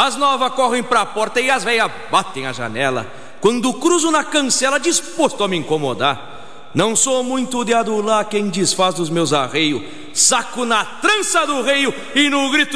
As novas correm pra porta e as velhas batem a janela. Quando cruzo na cancela disposto a me incomodar. Não sou muito de adular quem desfaz dos meus arreios. Saco na trança do reio e no grito